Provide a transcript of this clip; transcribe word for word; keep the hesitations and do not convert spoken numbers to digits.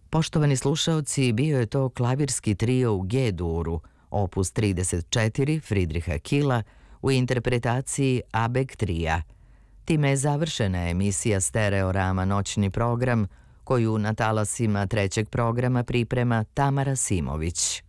Poštovani slušaoci, bio je to klavirski trio u G-duru, opus trideset četiri Fridriha Kila u interpretaciji Abeg trija. Time je završena emisija Stereorama noćni program, koju na talasima trećeg programa priprema Tamara Simović.